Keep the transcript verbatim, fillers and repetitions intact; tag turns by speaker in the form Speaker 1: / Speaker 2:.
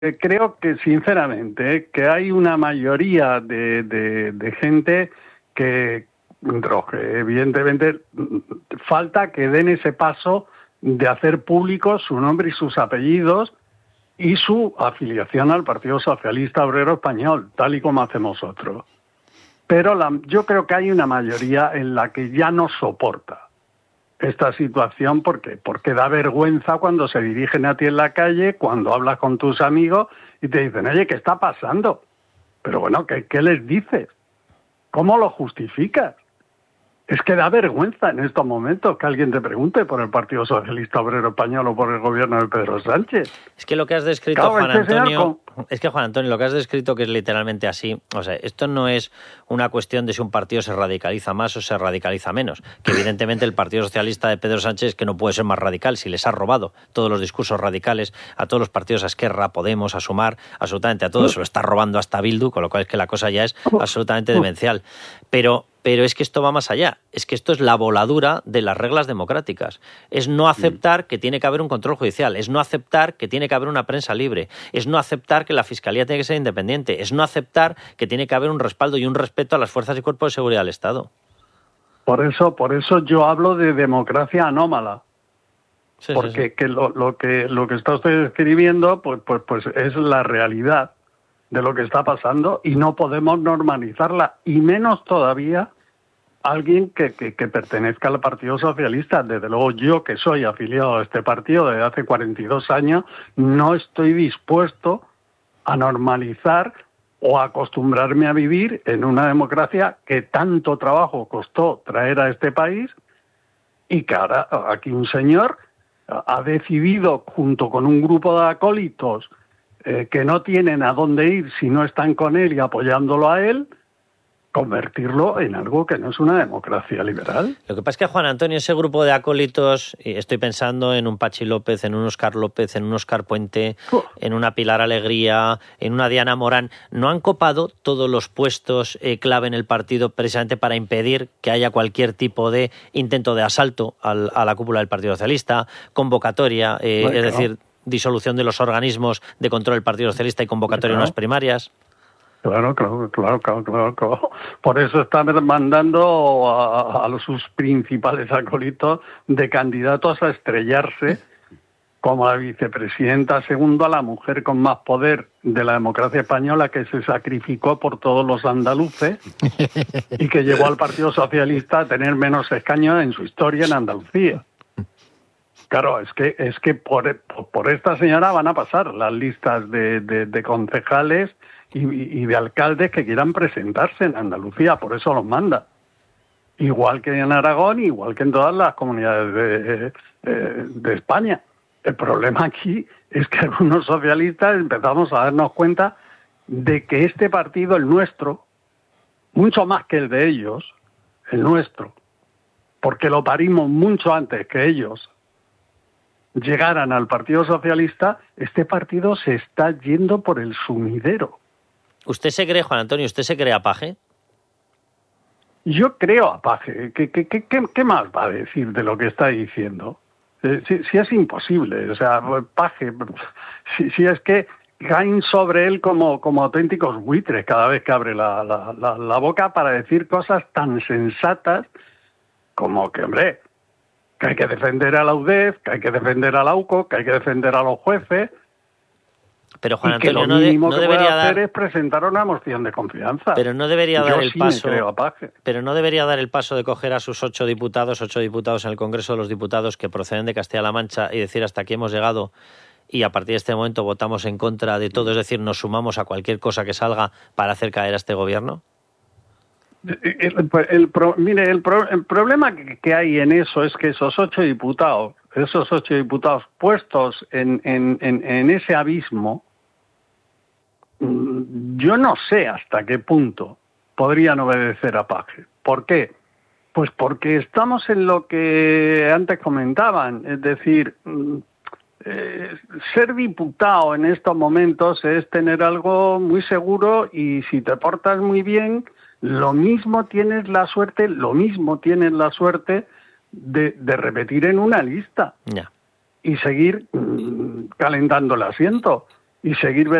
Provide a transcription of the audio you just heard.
Speaker 1: creo que, sinceramente, que hay una mayoría de, de, de gente que, que, evidentemente, falta que den ese paso de hacer públicos su nombre y sus apellidos y su afiliación al Partido Socialista Obrero Español, tal y como hacemos otros. Pero la, yo creo que hay una mayoría en la que ya no soporta esta situación porque, porque da vergüenza cuando se dirigen a ti en la calle, cuando hablas con tus amigos y te dicen, oye, ¿qué está pasando? Pero bueno, ¿qué, qué les dices? ¿Cómo lo justificas? Es que da vergüenza en estos momentos que alguien te pregunte por el Partido Socialista Obrero Español o por el gobierno de Pedro Sánchez.
Speaker 2: Es que lo que has descrito, claro, Juan este Antonio, con... es que Juan Antonio, lo que has descrito que es literalmente así, o sea, esto no es una cuestión de si un partido se radicaliza más o se radicaliza menos, que evidentemente el Partido Socialista de Pedro Sánchez es que no puede ser más radical si les ha robado todos los discursos radicales a todos los partidos, a Esquerra, Podemos, a Sumar, absolutamente a todos, se lo está robando hasta Bildu, con lo cual es que la cosa ya es absolutamente demencial. Pero Pero es que esto va más allá, es que esto es la voladura de las reglas democráticas, es no aceptar que tiene que haber un control judicial, es no aceptar que tiene que haber una prensa libre, es no aceptar que la Fiscalía tiene que ser independiente, es no aceptar que tiene que haber un respaldo y un respeto a las fuerzas y cuerpos de seguridad del Estado.
Speaker 1: Por eso, por eso yo hablo de democracia anómala, sí, porque sí, sí. Que lo, lo que lo que está usted describiendo, pues, pues, pues es la realidad de lo que está pasando y no podemos normalizarla, y menos todavía alguien que, que, que pertenezca al Partido Socialista. Desde luego yo, que soy afiliado a este partido desde hace cuarenta y dos años, no estoy dispuesto a normalizar o a acostumbrarme a vivir en una democracia que tanto trabajo costó traer a este país y que ahora aquí un señor ha decidido, junto con un grupo de acólitos, Eh, que no tienen a dónde ir si no están con él y apoyándolo a él, convertirlo en algo que no es una democracia liberal.
Speaker 2: Lo que pasa es que, Juan Antonio, ese grupo de acólitos, y estoy pensando en un Pachi López, en un Óscar López, en un Óscar Puente, uh. en una Pilar Alegría, en una Diana Morán, ¿no han copado todos los puestos eh, clave en el partido precisamente para impedir que haya cualquier tipo de intento de asalto al, a la cúpula del Partido Socialista, convocatoria, eh, bueno, es decir... No. disolución de los organismos de control del Partido Socialista y convocatoria claro. en unas primarias?
Speaker 1: Claro, claro, claro, claro, claro, claro. Por eso están mandando a, a sus principales acólitos de candidatos a estrellarse como la vicepresidenta segunda, la mujer con más poder de la democracia española, que se sacrificó por todos los andaluces y que llevó al Partido Socialista a tener menos escaños en su historia en Andalucía. Claro, es que es que por, por esta señora van a pasar las listas de, de, de concejales y, y de alcaldes que quieran presentarse en Andalucía, por eso los manda. Igual que en Aragón, igual que en todas las comunidades de, de, de España. El problema aquí es que algunos socialistas empezamos a darnos cuenta de que este partido, el nuestro, mucho más que el de ellos, el nuestro, porque lo parimos mucho antes que ellos llegaran al Partido Socialista, este partido se está yendo por el sumidero.
Speaker 2: ¿Usted se cree, Juan Antonio, usted se cree a Paje?
Speaker 1: Yo creo a Paje. ¿Qué, qué, qué, qué más va a decir de lo que está diciendo? Eh, si, si es imposible, o sea, Paje, si, si es que caen sobre él como, como auténticos buitres cada vez que abre la, la, la, la boca para decir cosas tan sensatas como que, hombre, que hay que defender a la U D E F, que hay que defender a la U C O, que hay que defender a los jueces.
Speaker 2: Pero Juan Antonio,
Speaker 1: y que lo
Speaker 2: no, de,
Speaker 1: mínimo
Speaker 2: no
Speaker 1: que
Speaker 2: debería
Speaker 1: puede hacer
Speaker 2: dar...
Speaker 1: es presentar una moción de confianza.
Speaker 2: Pero no debería dar
Speaker 1: Yo
Speaker 2: el
Speaker 1: sí
Speaker 2: paso.
Speaker 1: Me creo a Paje.
Speaker 2: Pero no debería dar el paso de coger a sus ocho diputados, ocho diputados en el Congreso de los Diputados que proceden de Castilla-La Mancha y decir hasta aquí hemos llegado y a partir de este momento votamos en contra de todo, es decir, nos sumamos a cualquier cosa que salga para hacer caer a este gobierno.
Speaker 1: El, el, el, pro, mire, el, pro, el problema que, que hay en eso es que esos ocho diputados, esos ocho diputados puestos en, en, en, en ese abismo, yo no sé hasta qué punto podrían obedecer a Paje. ¿Por qué? Pues porque estamos en lo que antes comentaban, es decir, eh, ser diputado en estos momentos es tener algo muy seguro y si te portas muy bien, lo mismo tienes la suerte, lo mismo tienes la suerte de, de repetir en una lista
Speaker 2: yeah.
Speaker 1: y seguir mmm, calentando el asiento. y seguir